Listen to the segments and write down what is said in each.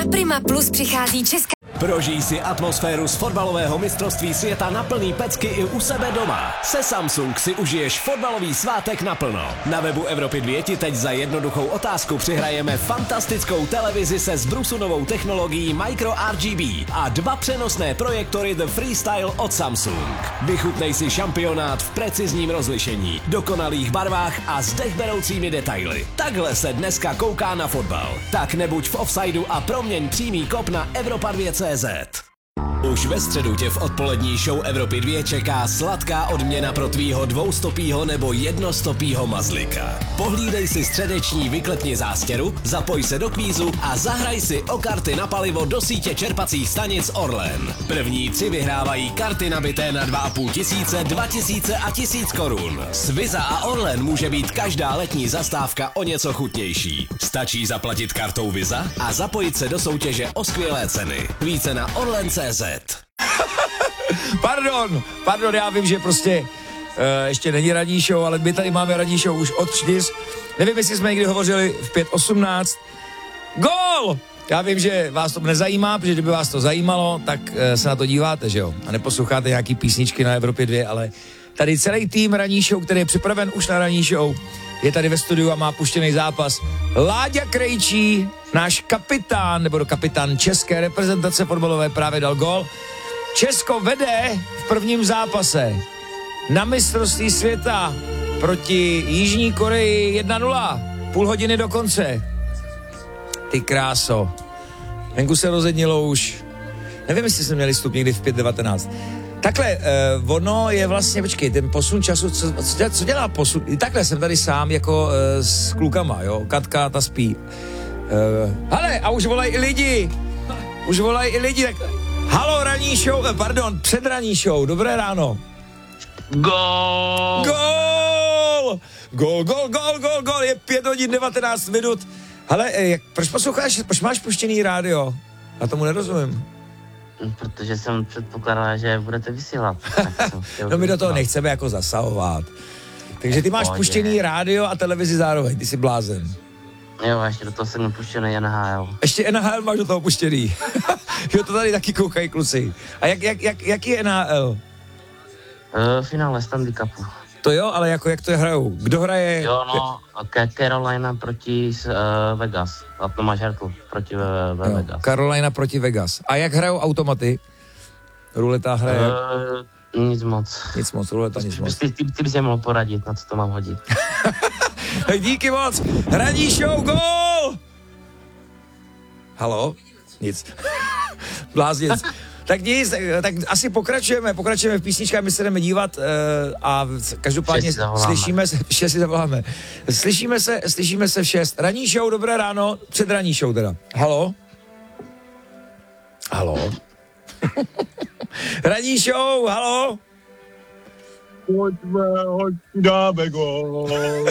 Na Prima Plus přichází česká... Prožij si atmosféru z fotbalového mistrovství světa na plný pecky i u sebe doma. Se Samsung si užiješ fotbalový svátek naplno. Na webu Evropy 2 ti teď za jednoduchou otázku přihrajeme fantastickou televizi se zbrusunovou technologií Micro RGB a 2 přenosné projektory The Freestyle od Samsung. Vychutnej si šampionát v precizním rozlišení, dokonalých barvách a s dechberoucími detaily. Takhle se dneska kouká na fotbal. Tak nebuď v offsideu a proměň přímý kop na Evropa 2.cz. Už ve středu tě v odpolední show Evropy 2 čeká sladká odměna pro tvýho dvoustopýho nebo jednostopýho mazlika. Pohlídej si středeční Vyklepni zástěru, zapoj se do kvízu a zahraj si o karty na palivo do sítě čerpacích stanic Orlen. První 3 vyhrávají karty nabité na 2,5 tisíce, 2 tisíce a 1000 korun. S Visa a Orlen může být každá letní zastávka o něco chutnější. Stačí zaplatit kartou Visa a zapojit se do soutěže o skvělé ceny. Více na orlen.cz. Pardon, já vím, že prostě ještě není ranní show, ale my tady máme ranní show už od 4. Nevím, jestli jsme někdy hovořili v 5:18. Gól! Já vím, že vás to nezajímá, protože kdyby vás to zajímalo, tak se na to díváte, že jo? A neposloucháte nějaký písničky na Evropě 2, ale tady celý tým ranní show, který je připraven už na ranní show, je tady ve studiu a má puštěný zápas. Láďa Krejčí, náš kapitán, nebo kapitán české reprezentace fotbalové, právě dal gól. Česko vede v prvním zápase na mistrovství světa proti Jižní Koreji 1:0. Půl hodiny do konce. Ty kráso. Venku se rozednilo už. Nevím, jestli jsme měli vstup někdy v 5:19. Takhle, ono je vlastně, počkej, ten posun času, co dělá posun? Takhle jsem tady sám jako s klukama, jo, Katka, ta spí. Hele, a už volají i lidi. Tak, halo, ranní show, předranní show, dobré ráno. Gól! Gól, je 5 hodin 19 minut. Hele, proč posloucháš, proč máš puštěný rádio? Já tomu nerozumím. Protože jsem předpokládal, že budete vysílat. No my do toho nechceme jako zasahovat. Takže ty máš puštěný rádio a televizi zároveň, ty jsi blázen. Jo, a ještě do toho jsem puštěný NHL. Ještě NHL máš do toho puštěný. Jo, to tady taky koukají kluci. A jaký je NHL? Finále Stanley Cupu. To jo, ale jak to hrajou? Kdo hraje? Jo, no, Carolina proti Vegas. A Tomáš Hertl proti Vegas. Carolina proti Vegas. A jak hrajou automaty? Ruleta hraje? Nic moc, ruleta nic moc. Ty bys je mohl poradit, na co to mám hodit. Díky moc. Ranní show, gól! Halo? Nic. Bláznic. Tak nic, tak asi pokračujeme v písničkách, my se jdeme dívat a každopádně slyšíme se v 6. Ranní show, dobré ráno, před ranní show teda. Halo? Ranní show, halo? Hoď, dáme gól.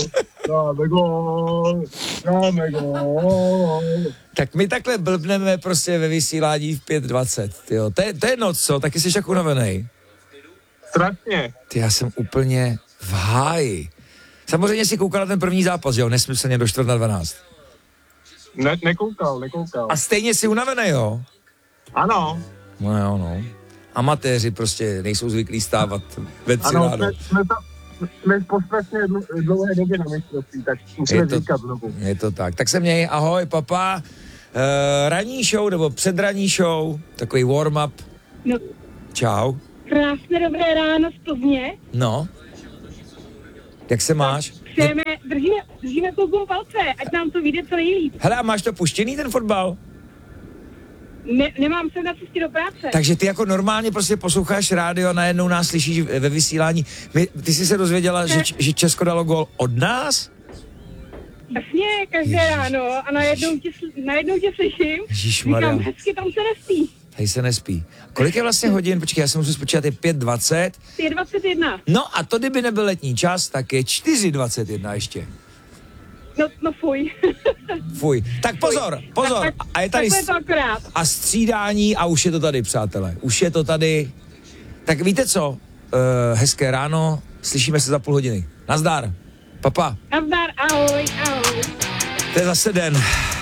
Tak my takhle blbneme prostě ve vysílání v 5:20, tyjo. To je noc, co? Taky jsi tak unavenej. Strašně. Ty, já jsem úplně v háji. Samozřejmě si koukal na ten první zápas, jo? Nesmyslně do 11:45. Nekoukal. A stejně si unavenej, jo? Ano. No jo, no. Amatéři prostě nejsou zvyklí stávat ve 3 ráno. Ano, jsme v posledně dlouhé době na mistrovství, tak musíme říkat znovu. Je to tak. Tak se měj, ahoj, papa. Ranní show, nebo předranní show, takový warm-up. No. Čau. Krásné dobré ráno z Plzně. No. Jak se máš? Držíme klukům palce, ať nám to vyjde co nejlíp. Hele, a máš to puštěný, ten fotbal? Nemám se na cestě do práce. Takže ty jako normálně prostě posloucháš rádio a najednou nás slyšíš ve vysílání. Ty jsi se dozvěděla, že Česko dalo gól od nás? Jasně, každé ráno a najednou tě slyším. Ježišmarja. Říkám, hezky, tam se nespí. Tady se nespí. Kolik je vlastně hodin? Počkej, já jsem musel spočítat, je 5:20. 5:21. No a to, kdyby nebyl letní čas, tak je 4:21 ještě. No fuj. Fuj. Tak pozor. A je tady a střídání a už je to tady, přátelé. Už je to tady. Tak víte co? Hezké ráno, slyšíme se za půl hodiny. Nazdar. Papa. Nazdar, ahoj. To je zase den.